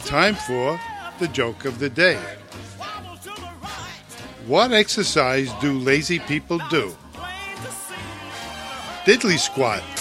time for the joke of the day. What exercise do lazy people do? Diddly squat.